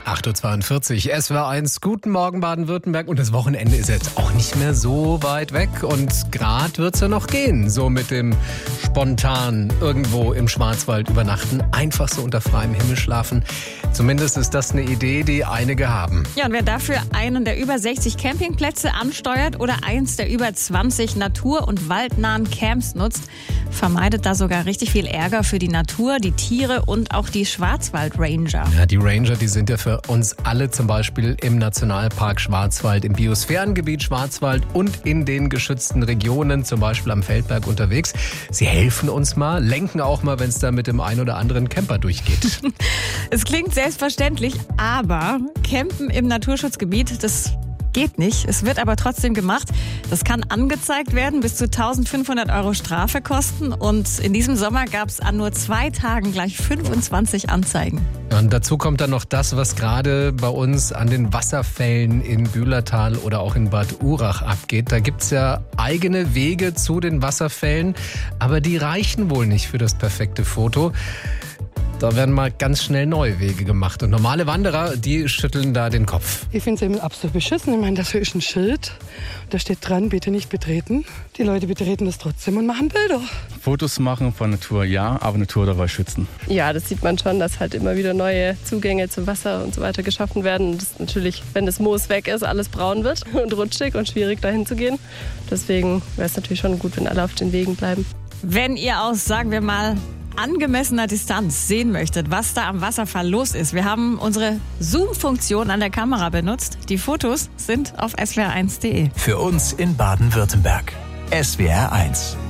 8.42 Uhr, SWR1, guten Morgen Baden-Württemberg. Und das Wochenende ist jetzt auch nicht mehr so weit weg. Und gerade wird es ja noch gehen, so mit dem spontan irgendwo im Schwarzwald übernachten. Einfach so unter freiem Himmel schlafen. Zumindest ist das eine Idee, die einige haben. Ja, und wer dafür einen der über 60 Campingplätze ansteuert oder eins der über 20 natur- und waldnahen Camps nutzt, vermeidet da sogar richtig viel Ärger für die Natur, die Tiere und auch die Schwarzwald-Ranger. Ja, die Ranger, die sind ja für uns alle zum Beispiel im Nationalpark Schwarzwald, im Biosphärengebiet Schwarzwald und in den geschützten Regionen, zum Beispiel am Feldberg unterwegs. Sie helfen uns mal, lenken auch mal, wenn es da mit dem einen oder anderen Camper durchgeht. Es klingt selbstverständlich, aber Campen im Naturschutzgebiet, das geht nicht. Es wird aber trotzdem gemacht. Das kann angezeigt werden, bis zu 1.500 € Strafe kosten. Und in diesem Sommer gab es an nur 2 Tagen gleich 25 Anzeigen. Und dazu kommt dann noch das, was gerade bei uns an den Wasserfällen in Bühlertal oder auch in Bad Urach abgeht. Da gibt es ja eigene Wege zu den Wasserfällen, aber die reichen wohl nicht für das perfekte Foto. Da werden mal ganz schnell neue Wege gemacht. Und normale Wanderer, die schütteln da den Kopf. Ich finde es eben absolut beschissen. Ich meine, das ist ein Schild. Da steht dran, bitte nicht betreten. Die Leute betreten das trotzdem und machen Bilder. Fotos machen von Natur ja, aber Natur dabei schützen. Ja, das sieht man schon, dass halt immer wieder neue Zugänge zum Wasser und so weiter geschaffen werden. Und das natürlich, wenn das Moos weg ist, alles braun wird und rutschig und schwierig dahin zu gehen. Deswegen wäre es natürlich schon gut, wenn alle auf den Wegen bleiben. Wenn ihr aus, sagen wir mal, angemessener Distanz sehen möchtet, was da am Wasserfall los ist. Wir haben unsere Zoom-Funktion an der Kamera benutzt. Die Fotos sind auf swr1.de. Für uns in Baden-Württemberg. SWR1.